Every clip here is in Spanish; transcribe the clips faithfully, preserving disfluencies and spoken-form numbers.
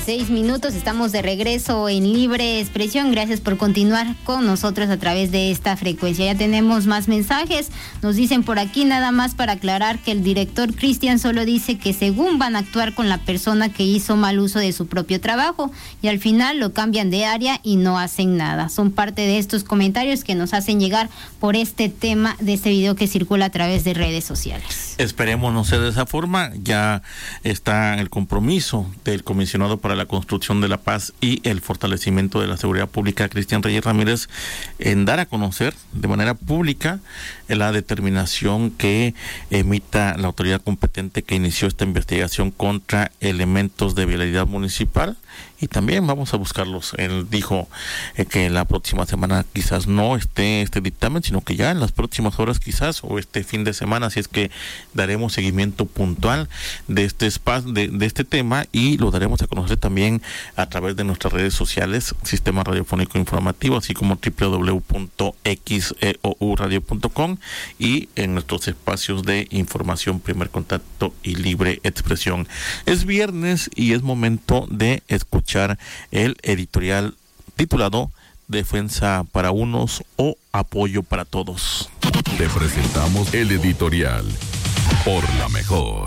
dieciséis minutos, estamos de regreso en Libre Expresión. Gracias por continuar con nosotros a través de esta frecuencia. Ya tenemos más mensajes. Nos dicen por aquí, nada más para aclarar, que el director Cristian solo dice que según van a actuar con la persona que hizo mal uso de su propio trabajo y al final lo cambian de área y no hacen nada. Son parte de estos comentarios que nos hacen llegar por este tema de este video que circula a través de redes sociales. Esperemos no sea de esa forma. Ya está el compromiso del comisionado para la construcción de la paz y el fortalecimiento de la seguridad pública, Cristian Reyes Ramírez, en dar a conocer de manera pública la determinación que emita la autoridad competente que inició esta investigación contra elementos de vialidad municipal, y también vamos a buscarlos. Él dijo eh, que la próxima semana quizás no esté este dictamen, sino que ya en las próximas horas quizás, o este fin de semana, así es que daremos seguimiento puntual de este espacio, de, de este tema, y lo daremos a conocer también a través de nuestras redes sociales, Sistema Radiofónico Informativo, así como doble u doble u doble u punto x e o u radio punto com, y en nuestros espacios de información, primer contacto y libre expresión. Es viernes y es momento de escuchar el editorial titulado Defensa para unos o apoyo para todos. Te presentamos el editorial por la mejor.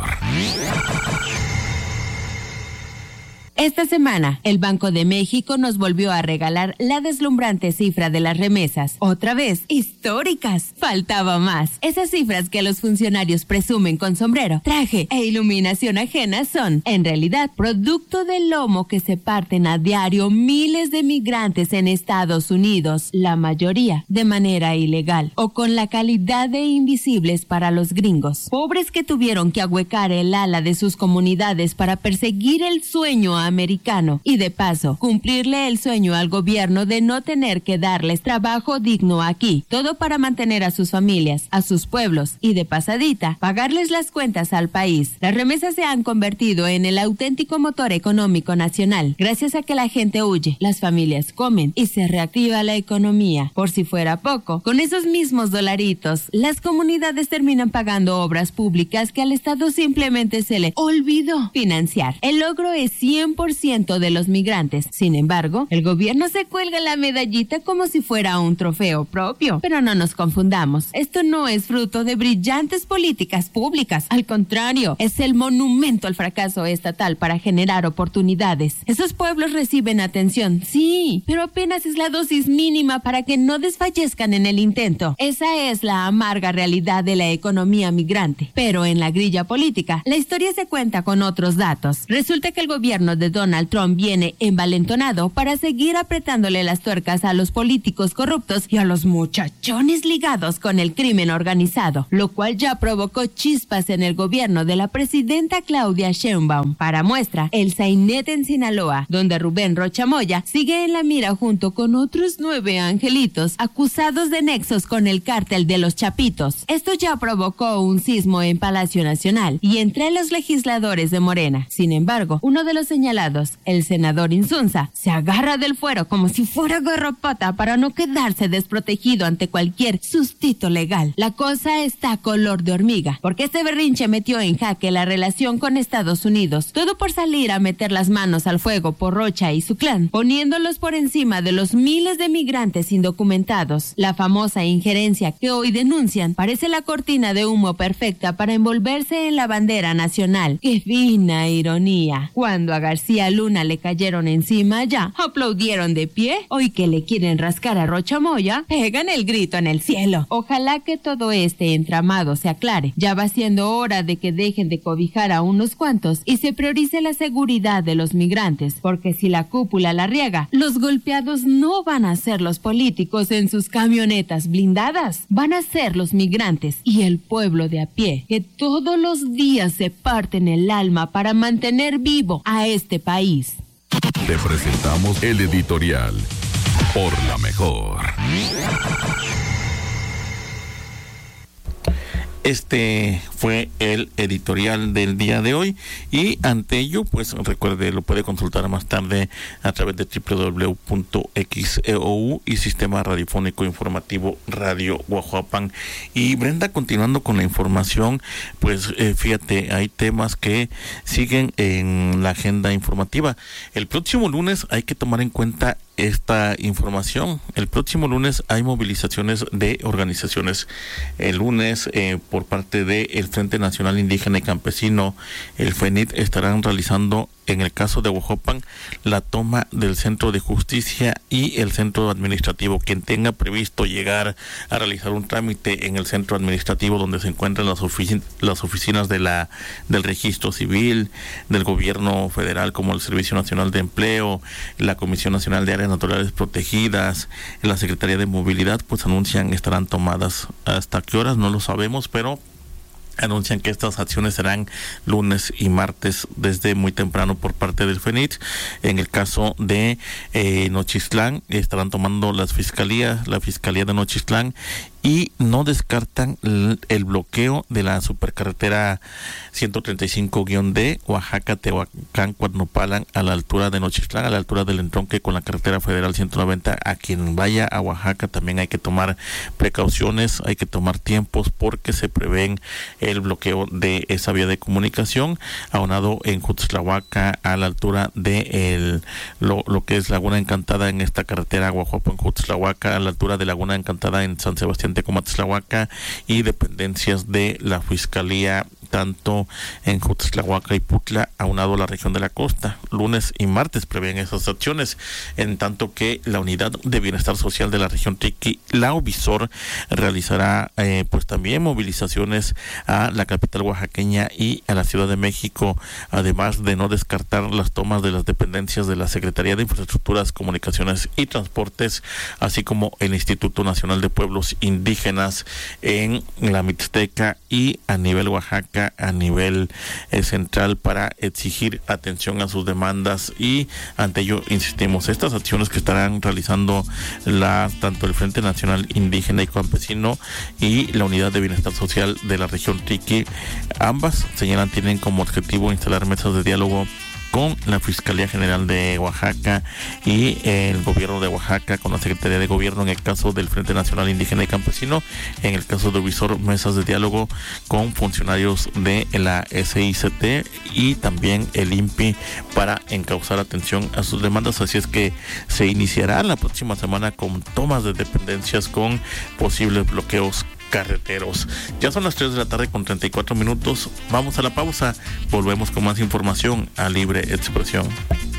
Esta semana, el Banco de México nos volvió a regalar la deslumbrante cifra de las remesas, otra vez históricas. Faltaba más. Esas cifras que los funcionarios presumen con sombrero, traje e iluminación ajena son, en realidad, producto del lomo que se parten a diario miles de migrantes en Estados Unidos, la mayoría de manera ilegal o con la calidad de invisibles para los gringos. Pobres que tuvieron que ahuecar el ala de sus comunidades para perseguir el sueño americano y de paso cumplirle el sueño al gobierno de no tener que darles trabajo digno aquí, todo para mantener a sus familias, a sus pueblos y de pasadita pagarles las cuentas al país. Las remesas se han convertido en el auténtico motor económico nacional. Gracias a que la gente huye, las familias comen y se reactiva la economía. Por si fuera poco, con esos mismos dolaritos, las comunidades terminan pagando obras públicas que al Estado simplemente se le olvidó financiar. El logro es cien por ciento de los migrantes. Sin embargo, el gobierno se cuelga la medallita como si fuera un trofeo propio. Pero no nos confundamos. Esto no es fruto de brillantes políticas públicas. Al contrario, es el monumento al fracaso estatal para generar oportunidades. Esos pueblos reciben atención, sí, pero apenas es la dosis mínima para que no desfallezcan en el intento. Esa es la amarga realidad de la economía migrante. Pero en la grilla política, la historia se cuenta con otros datos. Resulta que el gobierno de Donald Trump viene envalentonado para seguir apretándole las tuercas a los políticos corruptos y a los muchachones ligados con el crimen organizado, lo cual ya provocó chispas en el gobierno de la presidenta Claudia Sheinbaum. Para muestra, el Sainet en Sinaloa, donde Rubén Rocha Moya sigue en la mira junto con otros nueve angelitos acusados de nexos con el cártel de los Chapitos. Esto ya provocó un sismo en Palacio Nacional y entre los legisladores de Morena. Sin embargo, uno de los señalados, el senador Insunza, se agarra del fuero como si fuera garrapata para no quedarse desprotegido ante cualquier sustito legal. La cosa está color de hormiga, porque este berrinche metió en jaque la relación con Estados Unidos, todo por salir a meter las manos al fuego por Rocha y su clan, poniéndolos por encima de los miles de migrantes indocumentados. La famosa injerencia que hoy denuncian parece la cortina de humo perfecta para envolverse en la bandera nacional. ¡Qué fina ironía! Cuando a García Luna le cayeron encima ya, aplaudieron de pie. Hoy que le quieren rascar a Rocha Moya, pegan el grito en el cielo. Ojalá que todo este entramado se aclare. Ya va siendo hora de que dejen de cobijar a unos cuantos y se priorice la seguridad de los migrantes, porque si la cúpula la riega, los golpeados no van a ser los políticos en sus camionetas blindadas, van a ser los migrantes y el pueblo de a pie, que todos los días se parten el alma para mantener vivo a este país. Te presentamos el editorial por la mejor. Este fue el editorial del día de hoy y ante ello, pues recuerde, lo puede consultar más tarde a través de doble u doble u doble u punto x e o u y Sistema Radiofónico Informativo Radio Guajuapan. Y Brenda, continuando con la información, pues eh, fíjate, hay temas que siguen en la agenda informativa. El próximo lunes hay que tomar en cuenta esta información. El próximo lunes hay movilizaciones de organizaciones. El lunes, eh, por parte del Frente Nacional Indígena y Campesino, el FENIT, estarán realizando, en el caso de Huejopan, la toma del Centro de Justicia y el Centro Administrativo. Quien tenga previsto llegar a realizar un trámite en el Centro Administrativo, donde se encuentran las, ofici- las oficinas de la del Registro Civil, del Gobierno Federal, como el Servicio Nacional de Empleo, la Comisión Nacional de Áreas Naturales Protegidas, la Secretaría de Movilidad, pues anuncian estarán tomadas. ¿Hasta qué horas? No lo sabemos, pero anuncian que estas acciones serán lunes y martes desde muy temprano por parte del FENIT. En el caso de eh, Nochistlán, estarán tomando las fiscalías, la Fiscalía de Nochistlán, y no descartan el, el bloqueo de la supercarretera ciento treinta y cinco D, Oaxaca-Tehuacán, Cuadnopalan, a la altura de Nochistlán, a la altura del entronque con la carretera federal ciento noventa. A quien vaya a Oaxaca también hay que tomar precauciones, hay que tomar tiempos, porque se prevén el bloqueo de esa vía de comunicación, aunado en Jutztlahuaca, a la altura de el, lo, lo que es Laguna Encantada, en esta carretera Guajuapan, Jutztlahuaca, a la altura de Laguna Encantada en San Sebastián Tecomatztlahuaca, y dependencias de la Fiscalía tanto en Jutztlahuaca y Putla, aunado a la región de la costa. Lunes y martes prevén esas acciones, en tanto que la Unidad de Bienestar Social de la región Triqui, la UBISOR, realizará eh, pues también movilizaciones a la capital oaxaqueña y a la Ciudad de México, además de no descartar las tomas de las dependencias de la Secretaría de Infraestructuras, Comunicaciones y Transportes, así como el Instituto Nacional de Pueblos Indígenas en la Mixteca y a nivel Oaxaca, a nivel eh, central, para exigir atención a sus demandas. Y ante ello, insistimos, estas acciones que estarán realizando la, tanto el Frente Nacional Indígena y Campesino y la Unidad de Bienestar Social de la región Triqui, ambas señalan tienen como objetivo instalar mesas de diálogo con la Fiscalía General de Oaxaca y el Gobierno de Oaxaca, con la Secretaría de Gobierno en el caso del Frente Nacional Indígena y Campesino, en el caso de UBISOR, mesas de diálogo con funcionarios de la S I C T y también el I N P I para encauzar atención a sus demandas. Así es que se iniciará la próxima semana con tomas de dependencias, con posibles bloqueos carreteros. Ya son las tres de la tarde con treinta y cuatro minutos. Vamos a la pausa. Volvemos con más información a Libre Expresión.